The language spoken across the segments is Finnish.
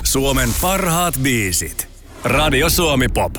Suomen parhaat biisit. Radio Suomi Pop.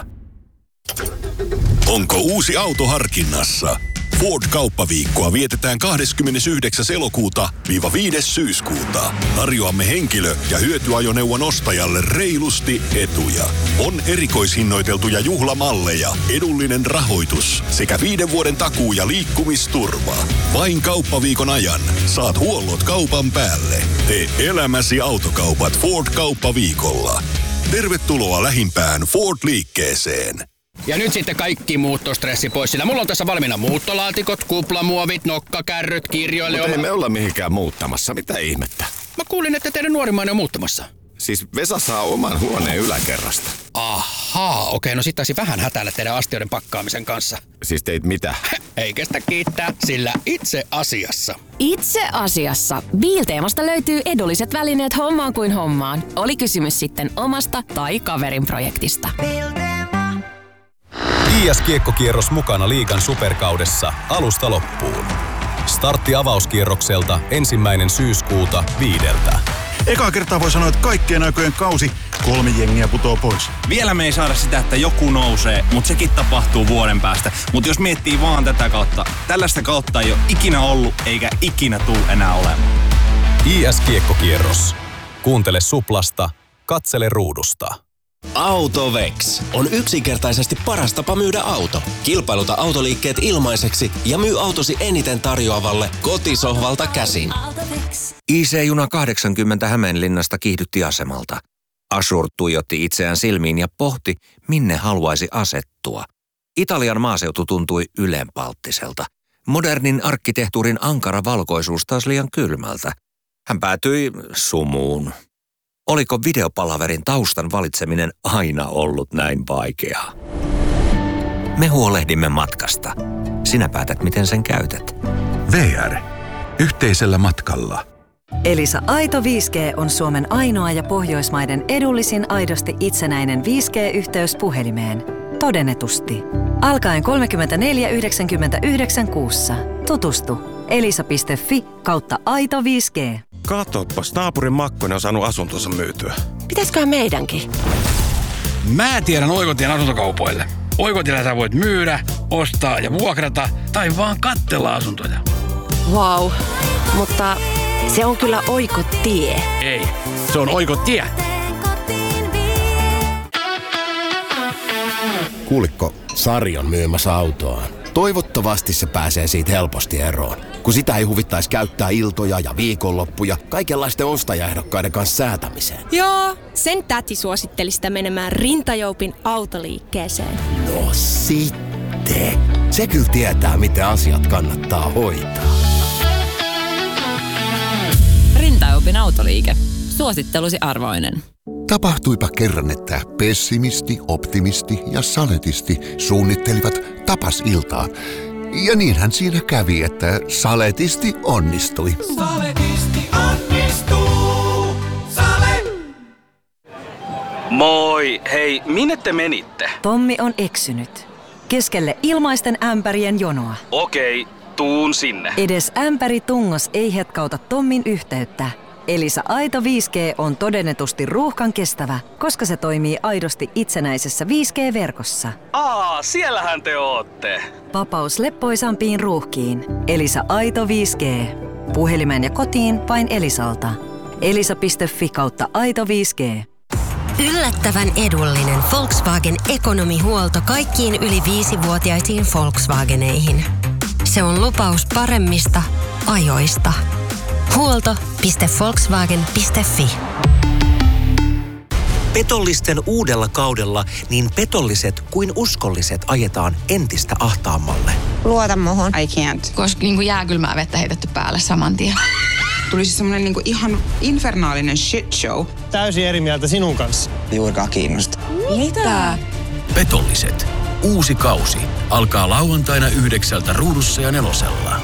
Onko uusi auto harkinnassa? Ford-kauppaviikkoa vietetään 29. elokuuta - 5. syyskuuta. Tarjoamme henkilö- ja hyötyajoneuvon ostajalle reilusti etuja. On erikoishinnoiteltuja juhlamalleja, edullinen rahoitus sekä 5 vuoden takuu- ja liikkumisturva. Vain kauppaviikon ajan saat huollot kaupan päälle. Tee elämäsi autokaupat Ford-kauppaviikolla. Tervetuloa lähimpään Ford-liikkeeseen. Ja nyt sitten kaikki muuttostressi pois, sillä mulla on tässä valmiina muuttolaatikot, kuplamuovit, nokkakärryt, kirjoille. Mutta ei me olla mihinkään muuttamassa, mitä ihmettä? Mä kuulin, että teidän nuorimmainen on muuttamassa. Siis Vesa saa oman huoneen yläkerrasta. Ahaa, okei, no sit taisi vähän hätäillä teidän astioiden pakkaamisen kanssa. Siis teit mitä? Ei kestä kiittää, sillä itse asiassa. Itse asiassa. Biilteemasta löytyy edulliset välineet hommaan kuin hommaan. Oli kysymys sitten omasta tai kaverin projektista. IS-kiekkokierros mukana liigan superkaudessa alusta loppuun. Startti avauskierrokselta 1. syyskuuta 5. Ekaa kertaa voi sanoa, että kaikkien aikojen kausi 3 jengiä putoo pois. Vielä me ei saada sitä, että joku nousee, mutta sekin tapahtuu vuoden päästä. Mutta jos miettii vaan tätä kautta, tällaista kautta ei ole ikinä ollut eikä ikinä tule enää olemaan. IS-kiekkokierros. Kuuntele Suplasta, katsele ruudusta. AutoVex on yksinkertaisesti paras tapa myydä auto. Kilpailuta autoliikkeet ilmaiseksi ja myy autosi eniten tarjoavalle kotisohvalta käsin. IC-juna 80 Hämeenlinnasta kiihdytti asemalta. Ashur tuijotti itseään silmiin ja pohti, minne haluaisi asettua. Italian maaseutu tuntui ylenpalttiselta. Modernin arkkitehtuurin ankara valkoisuus taas liian kylmältä. Hän päätyi sumuun. Oliko videopalaverin taustan valitseminen aina ollut näin vaikeaa? Me huolehdimme matkasta. Sinä päätät, miten sen käytät. VR. Yhteisellä matkalla. Elisa Aito 5G on Suomen ainoa ja Pohjoismaiden edullisin aidosti itsenäinen 5G-yhteys puhelimeen. Todennetusti. Alkaen 34,99 kuussa. Tutustu. elisa.fi/Aito 5G. Katoppas, naapurin Makkonen on saanut asuntonsa myytyä. Pitäisköhän meidänkin? Mä tiedän Oikotien asuntokaupoille. Oikotiellä sä voit myydä, ostaa ja vuokrata tai vaan katsella asuntoja. Wow, mutta se on kyllä Oikotie. Ei, se on Oikotie. Kuulikko, Sari on myymässä autoaan. Toivottavasti se pääsee siitä helposti eroon, kun sitä ei huvittaisi käyttää iltoja ja viikonloppuja kaikenlaisten ostajaehdokkaiden kanssa säätämiseen. Joo, sen täti suositteli sitä menemään Rintajoupin autoliikkeeseen. No sitten. Se kyllä tietää, miten asiat kannattaa hoitaa. Rintajoupin autoliike. Suosittelusi arvoinen. Tapahtuipa kerran, että pessimisti, optimisti ja saletisti suunnittelivat tapasiltaa. Ja niinhän siinä kävi, että saletisti onnistui. Saletisti onnistuu. Sale! Moi, hei, minne te menitte? Tommi on eksynyt. Keskelle ilmaisten ämpärien jonoa. Okei, tuun sinne. Edes ämpäritungos ei hetkauta Tommin yhteyttä. Elisa Aito 5G on todennetusti ruuhkan kestävä, koska se toimii aidosti itsenäisessä 5G-verkossa. Siellähän te ootte. Vapaus leppoisampiin ruuhkiin. Elisa Aito 5G. Puhelimeen ja kotiin vain Elisalta. elisa.fi/Aito 5G. Yllättävän edullinen Volkswagen ekonomihuolto kaikkiin yli 5-vuotiaisiin Volkswageneihin. Se on lupaus paremmista ajoista. Huolto.volkswagen.fi. Petollisten uudella kaudella niin petolliset kuin uskolliset ajetaan entistä ahtaammalle. Luota muhun. I can't. Koska jääkylmää vettä heitetty päälle saman tien. Tuli siis semmonen ihan infernaalinen shit show. Täysin eri mieltä sinun kanssa. Juurikaan kiinnosta. Mitä? Petolliset. Uusi kausi alkaa lauantaina 9 ruudussa ja 4.